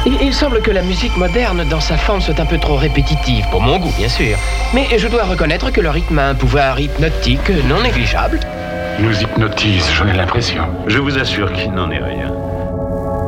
Il semble que la musique moderne, dans sa forme, soit un peu trop répétitive, pour mon goût, bien sûr. Mais je dois reconnaître que le rythme a un pouvoir hypnotique non négligeable. Il nous hypnotise, j'en ai l'impression. Je vous assure qu'il n'en est rien.